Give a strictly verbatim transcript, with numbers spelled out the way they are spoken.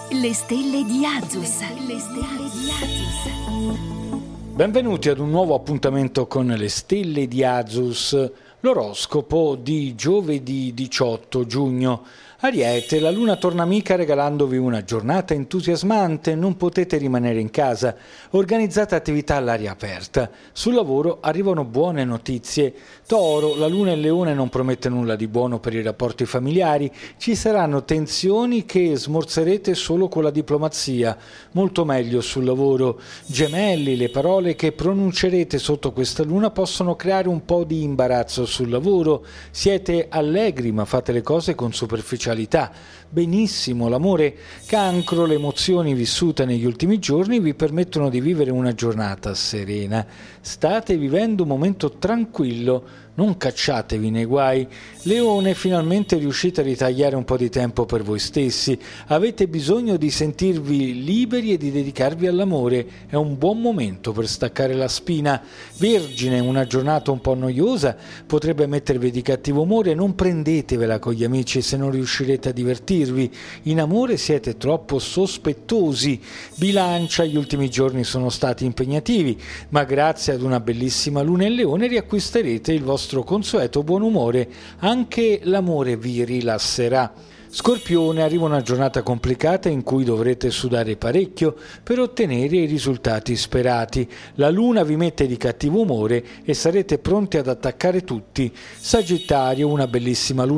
Le stelle di Azus. Le stelle di Azus. Benvenuti ad un nuovo appuntamento con le stelle di Azus, l'oroscopo di giovedì diciotto giugno. Ariete, la luna torna amica regalandovi una giornata entusiasmante, non potete rimanere in casa, organizzate attività all'aria aperta. Sul lavoro arrivano buone notizie. Toro, la luna in Leone non promette nulla di buono per i rapporti familiari, ci saranno tensioni che smorzerete solo con la diplomazia, molto meglio sul lavoro. Gemelli, le parole che pronuncerete sotto questa luna possono creare un po' di imbarazzo sul lavoro, siete allegri ma fate le cose con superficialità. Benissimo, l'amore. Cancro, le emozioni vissute negli ultimi giorni vi permettono di vivere una giornata serena. State vivendo un momento tranquillo, non cacciatevi nei guai. Leone, finalmente riuscite a ritagliare un po' di tempo per voi stessi. Avete bisogno di sentirvi liberi e di dedicarvi all'amore. È un buon momento per staccare la spina. Vergine, una giornata un po' noiosa, potrebbe mettervi di cattivo umore. Non prendetevela con gli amici se non riuscirete a divertirvi. In amore siete troppo sospettosi. Bilancia, gli ultimi giorni sono stati impegnativi, ma grazie ad una bellissima luna in Leone riacquisterete il vostro consueto buon umore. Anche l'amore vi rilasserà. Scorpione, arriva una giornata complicata in cui dovrete sudare parecchio per ottenere i risultati sperati. La luna vi mette di cattivo umore e sarete pronti ad attaccare tutti. Sagittario, una bellissima luna